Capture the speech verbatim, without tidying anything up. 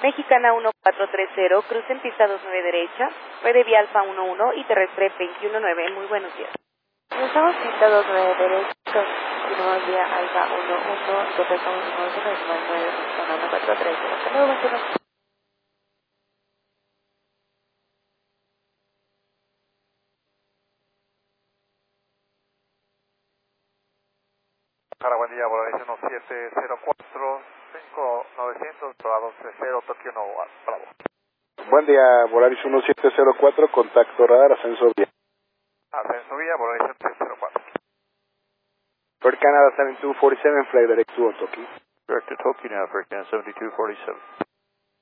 Mexicana uno cuatro tres cero, cruce en pista dos nueve derecha, Red Vía Alfa uno uno y terrestre veintiuno nueve. Muy buenos días. Cruzamos pista dos nueve derecha, continuamos vía Alfa uno uno, terrestre uno uno nueve, zona uno cuatro tres cero. Hasta luego, buenos días. Para buen día, Volaris uno siete cero cuatro, cinco novecientos, Bravo tres cero, Tokio Nova, Bravo. Buen día, Volaris uno siete cero cuatro, contacto radar, ascenso vía. Ascenso vía, Volaris uno siete cero cuatro. Flight Canada seven two four seven, flight direct to Tokyo. Direct to Tokyo now, Flight Canada seven two four seven.